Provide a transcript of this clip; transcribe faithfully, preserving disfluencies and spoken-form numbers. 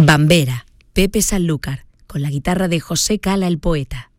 Bambera, Pepe Sanlúcar, con la guitarra de José Cala el poeta.